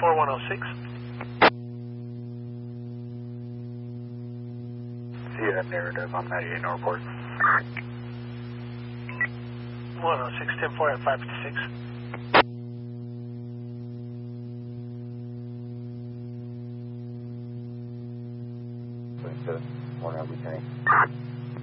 4106. See that narrative on 98 Northport. 106, 10-4 at 556. One returning.